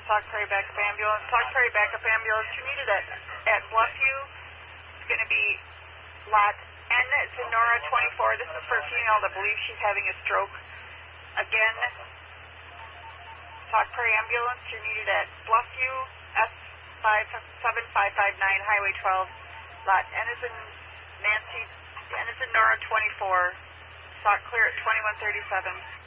Sauk Prairie Backup Ambulance. Sauk Prairie Backup Ambulance, you're needed at Bluffview. It's going to be lot N. It's in Nora 24. This is for a female that believes she's having a stroke. Again, Sauk Prairie Ambulance, you're needed at Bluffview, S57559, Highway 12. Lot N is in Nancy, N is in Nora 24. Sauk clear at 2137.